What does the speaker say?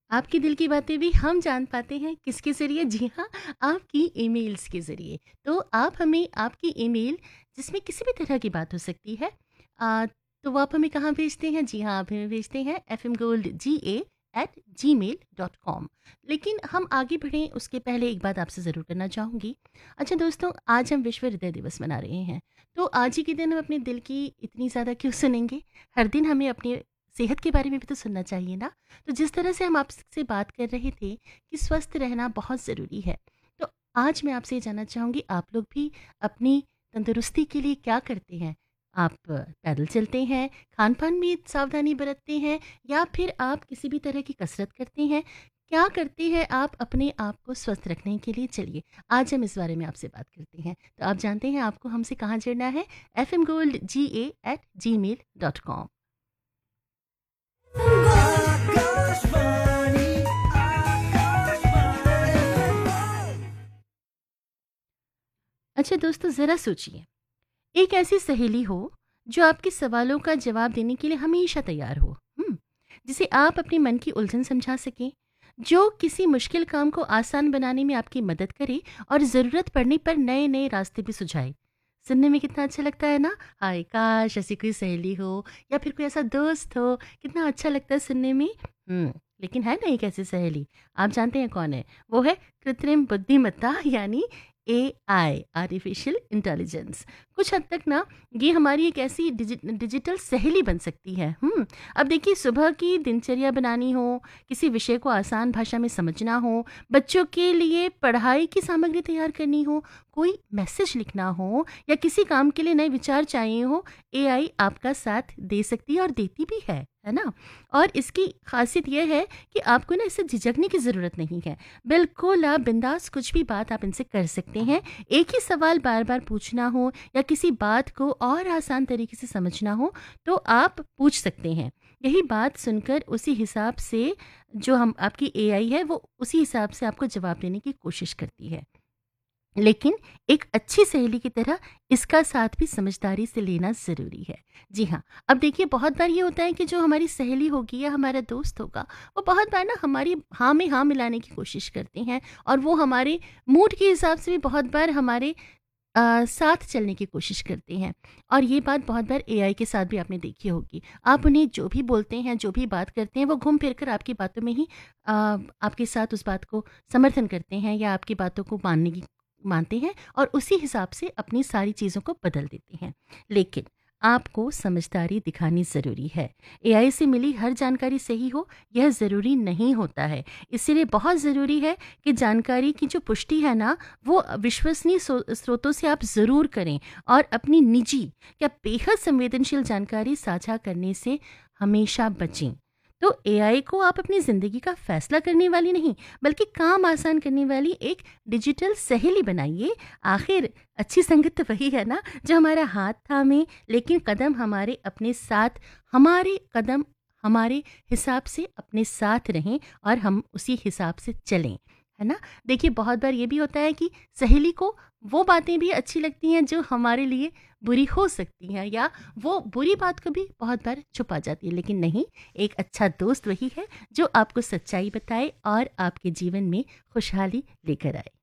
आपकी दिल की बातें भी हम जान पाते हैं किसके ज़रिए? जी हाँ, आपकी ईमेल्स के ज़रिए। तो आप हमें आपकी ईमेल जिसमें किसी भी तरह की बात हो सकती है तो वो आप हमें कहाँ भेजते हैं? जी हाँ, आप हमें भेजते हैं fmgoldga@gmail.com। लेकिन हम आगे बढ़ें उसके पहले एक बात आपसे ज़रूर करना चाहूँगी। अच्छा दोस्तों, आज हम विश्व हृदय दिवस मना रहे हैं। तो आज ही के दिन हम अपने दिल की इतनी ज़्यादा क्यों सुनेंगे? हर दिन हमें अपनी सेहत के बारे में भी तो सुनना चाहिए ना? तो जिस तरह से हम आपसे बात कर रहे थे कि स्वस्थ रहना बहुत ज़रूरी है, तो आज मैं आपसे ये जानना चाहूँगी आप लोग भी अपनी तंदुरुस्ती के लिए क्या करते हैं? आप पैदल चलते हैं, खान-पान में सावधानी बरतते हैं या फिर आप किसी भी तरह की कसरत करते हैं? क्या करते हैं आप अपने आप को स्वस्थ रखने के लिए? चलिए, आज हम इस बारे में आपसे बात करते हैं। तो आप जानते हैं आपको हमसे कहाँ जुड़ना है? fmgoldga@gmail.com। आकाशवाणी आकाशवाणी। अच्छा दोस्तों, ज़रा सोचिए, एक ऐसी सहेली हो जो आपके सवालों का जवाब देने के लिए हमेशा तैयार हो, जिसे आप अपने मन की उलझन समझा सकें, जो किसी मुश्किल काम को आसान बनाने में आपकी मदद करे और ज़रूरत पड़ने पर नए नए रास्ते भी सुझाए। सुनने में कितना अच्छा लगता है ना? हाय काश ऐसी कोई सहेली हो या फिर कोई ऐसा दोस्त हो, कितना अच्छा लगता है सुनने में। लेकिन है ना एक ऐसी सहेली, आप जानते हैं कौन है? वो है कृत्रिम बुद्धिमत्ता यानी एआई, आर्टिफिशियल इंटेलिजेंस। कुछ हद तक ना ये हमारी एक ऐसी डिजिटल सहेली बन सकती है। अब देखिए, सुबह की दिनचर्या बनानी हो, किसी विषय को आसान भाषा में समझना हो, बच्चों के लिए पढ़ाई की सामग्री तैयार करनी हो, कोई मैसेज लिखना हो या किसी काम के लिए नए विचार चाहिए हो, एआई आपका साथ दे सकती है और देती भी है ना? और इसकी खासियत यह है कि आपको ना इससे झिझकने की ज़रूरत नहीं है। बिल्कुल आप बिंदास कुछ भी बात आप इनसे कर सकते हैं। एक ही सवाल बार-बार पूछना हो या किसी बात को और आसान तरीके से समझना हो, तो आप पूछ सकते हैं। यही बात सुनकर उसी हिसाब से जो हम आपकी एआई है, वो उसी हिसाब से आपको जवाब देने की कोशिश करती है। लेकिन एक अच्छी सहेली की तरह इसका साथ भी समझदारी से लेना ज़रूरी है। जी हाँ, अब देखिए बहुत बार ये होता है कि जो हमारी सहेली होगी या हमारा दोस्त होगा, वो बहुत बार ना हमारी हाँ में हाँ मिलाने की कोशिश करते हैं और वो हमारे मूड के हिसाब से भी बहुत बार हमारे साथ चलने की कोशिश करते हैं। और ये बात बहुत बार एआई के साथ भी आपने देखी होगी। आप उन्हें जो भी बोलते हैं, जो भी बात करते हैं, वो घूम फिर कर आपकी बातों में ही आपके साथ उस बात को समर्थन करते हैं या आपकी बातों को मानते हैं और उसी हिसाब से अपनी सारी चीज़ों को बदल देते हैं। लेकिन आपको समझदारी दिखानी ज़रूरी है। एआई से मिली हर जानकारी सही हो, यह ज़रूरी नहीं होता है। इसीलिए बहुत ज़रूरी है कि जानकारी की जो पुष्टि है ना, वो विश्वसनीय स्रोतों से आप ज़रूर करें और अपनी निजी या बेहद संवेदनशील जानकारी साझा करने से हमेशा बचें। तो एआई को आप अपनी ज़िंदगी का फैसला करने वाली नहीं, बल्कि काम आसान करने वाली एक डिजिटल सहेली बनाइए। आखिर अच्छी संगत तो वही है ना, जो हमारा हाथ थामे, लेकिन कदम हमारे अपने साथ, हमारे कदम हमारे हिसाब से अपने साथ रहें और हम उसी हिसाब से चलें, है ना? देखिए बहुत बार ये भी होता है कि सहेली को वो बातें भी अच्छी लगती हैं जो हमारे लिए बुरी हो सकती हैं या वो बुरी बात को भी बहुत बार छुपा जाती है। लेकिन नहीं, एक अच्छा दोस्त वही है जो आपको सच्चाई बताए और आपके जीवन में खुशहाली लेकर आए।